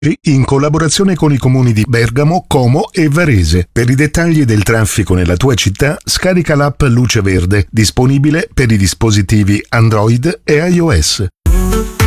in collaborazione con i comuni di Bergamo, Como e Varese. Per i dettagli del traffico nella tua città, scarica l'app Luce Verde, disponibile per i dispositivi Android e iOS.